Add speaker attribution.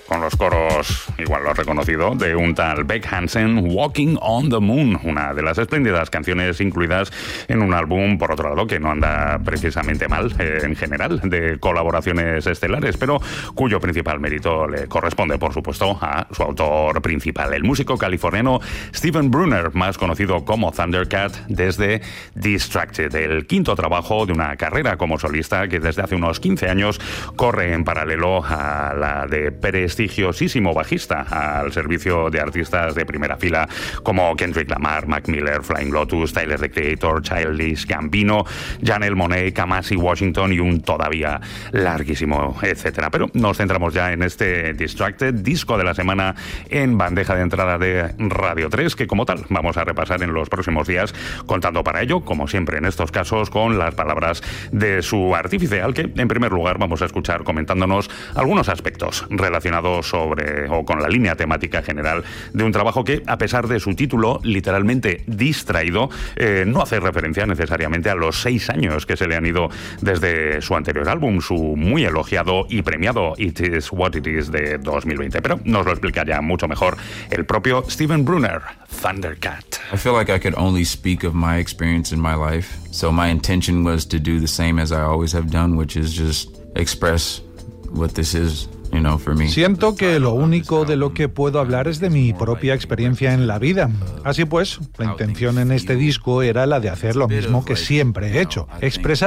Speaker 1: con los coros, igual lo has reconocido, de un tal Beck Hansen, Walking on the Moon, una de las espléndidas canciones incluidas en un álbum, por otro lado, que no anda precisamente mal en general, de colaboraciones estelares, pero cuyo principal mérito le corresponde, por supuesto, a su autor principal, el músico californiano Stephen Brunner, más conocido como Thundercat, desde Distracted, el quinto trabajo de una carrera como solista que desde hace unos 15 años corre en paralelo a la de prestigiosísimo bajista al servicio de artistas de primera fila como Kendrick Lamar, Mac Miller, Flying Lotus, Tyler, the Creator, Childish Gambino, Janelle Monáe, Kamasi Washington y un todavía larguísimo etcétera. Pero nos centramos ya en este Distracted, disco de la semana en bandeja de entrada de Radio 3, que como tal vamos a repasar en los próximos días, contando para ello, como siempre en estos casos, con las palabras de su artífice, al que en primer lugar vamos a escuchar comentándonos algunos aspectos relacionados con la línea temática general de un trabajo que, a pesar de su título literalmente distraído, no hace referencia necesariamente a los 6 años que se le han ido desde su anterior álbum, su muy elogiado y premiado It Is What It Is de 2020. Pero nos lo explica ya mucho mejor el propio Stephen Brunner, Thundercat.
Speaker 2: I feel like I could only speak of my experience in my life, so my intention was to do the same as I always have done, which is just express what this is.
Speaker 3: Siento que lo único de lo que puedo hablar es de mi propia experiencia en la vida. Así pues, la intención en este disco era la de hacer lo mismo que siempre he hecho, expresar